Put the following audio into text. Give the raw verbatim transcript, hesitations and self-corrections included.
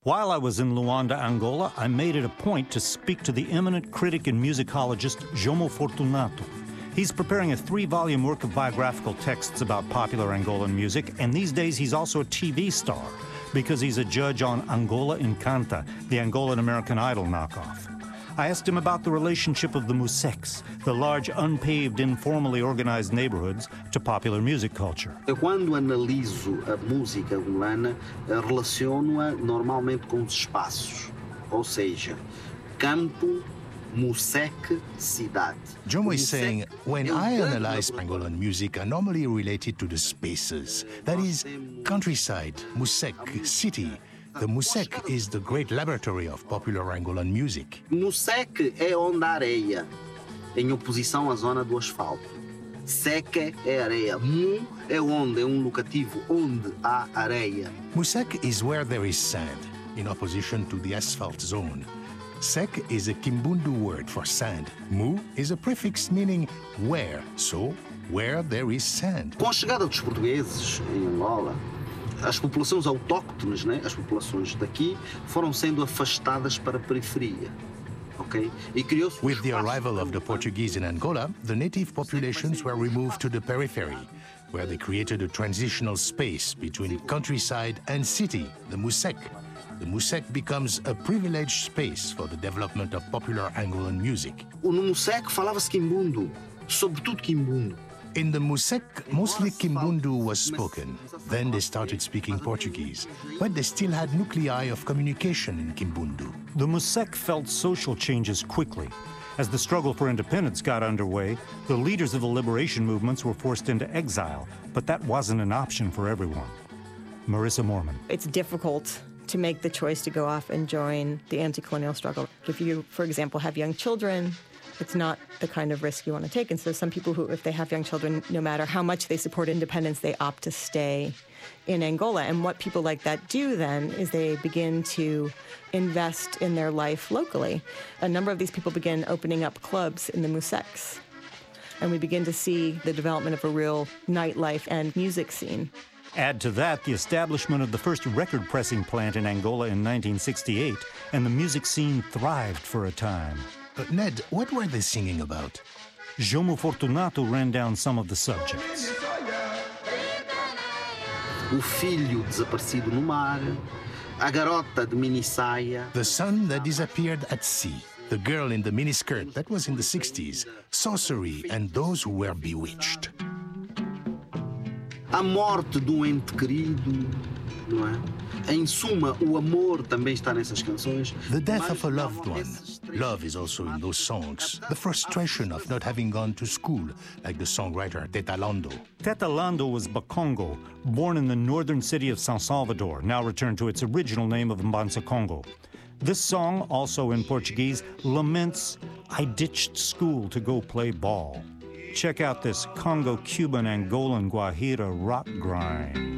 While I was in Luanda, Angola, I made it a point to speak to the eminent critic and musicologist Jomo Fortunato. He's preparing a three-volume work of biographical texts about popular Angolan music, and these days he's also a T V star because he's a judge on Angola Encanta, the Angolan American Idol knockoff. I asked him about the relationship of the Musecs, the large, unpaved, informally organized neighborhoods, to popular music culture. Eu, quando analiso a música angolana, relaciono-a normalmente com os espaços, ou seja, campo, Musec, cidade. Jomo is saying, when I analyze Angolan music, I normally relate it to the spaces. That is, countryside, Musec, city. The Musec is the great laboratory of popular Angolan music. Musec é onde há areia, em oposição à zona do asfalto. Seca é areia. Mu é onde, é um locativo onde há areia. Musec is where there is sand, in opposition to the asphalt zone. Sec is a Kimbundu word for sand. Mu is a prefix meaning where, so where there is sand. Com a chegada dos portugueses em Angola, as populações autóctones, né, as populações daqui, foram sendo afastadas para a periferia. Okay? E criou-se With the arrival of the Portuguese in Angola, the native populations were removed to the periphery, where they created a transitional space between countryside and city, the Musec. The Musec becomes a privileged space for the development of popular Angolan music. No Musec falava-se Kimbundu, sobretudo Kimbundu. In the Musec, mostly Kimbundu was spoken. Then they started speaking Portuguese. But they still had nuclei of communication in Kimbundu. The Musec felt social changes quickly. As the struggle for independence got underway, the leaders of the liberation movements were forced into exile, but that wasn't an option for everyone. Marissa Morman. It's difficult to make the choice to go off and join the anti-colonial struggle. If you, for example, have young children, it's not the kind of risk you want to take. And so some people who, if they have young children, no matter how much they support independence, they opt to stay in Angola. And what people like that do then is they begin to invest in their life locally. A number of these people begin opening up clubs in the Musecs. And we begin to see the development of a real nightlife and music scene. Add to that the establishment of the first record pressing plant in Angola in nineteen sixty-eight, and the music scene thrived for a time. But Ned, what were they singing about? Jomo Fortunato ran down some of the subjects. O filho desaparecido no mar, a garota de mini saia. The son that disappeared at sea, the girl in the miniskirt, that was in the sixties, sorcery and those who were bewitched. A morte do ente querido, não é? Em suma, o amor também está nessas canções. The death of a loved one. Love is also in those songs. The frustration of not having gone to school, like the songwriter Teta Lando. Teta Lando was Bakongo, born in the northern city of San Salvador, now returned to its original name of Mbanza Congo. This song, also in Portuguese, laments, "I ditched school to go play ball." Check out this Congo-Cuban Angolan Guajira rock grind.